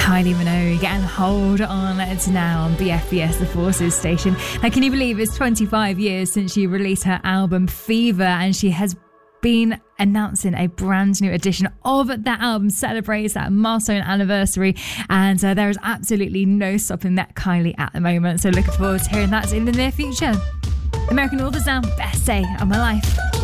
Kylie Minogue and Hold On. It's now on BFBS, the Forces station. Now, can you believe it's 25 years since she released her album Fever, and she has been announcing a brand new edition of that album, celebrates that milestone anniversary, and there is absolutely no stopping that Kylie at the moment. So looking forward to hearing that in the near future. American Authors now, best day of my life.